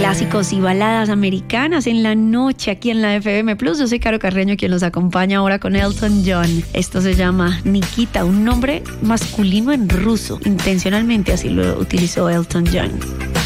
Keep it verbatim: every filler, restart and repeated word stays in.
clásicos y baladas americanas en la noche aquí en la F M Plus. Yo soy Caro Carreño, quien los acompaña ahora con Elton John. Esto se llama Nikita, un nombre masculino en ruso. Intencionalmente así lo utilizó Elton John.